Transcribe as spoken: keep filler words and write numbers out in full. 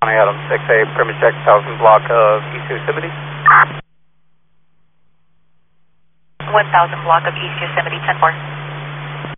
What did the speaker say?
Adam six A, Pyramid Check, one thousand block of East Yosemite. one thousand block of East Yosemite, ten four.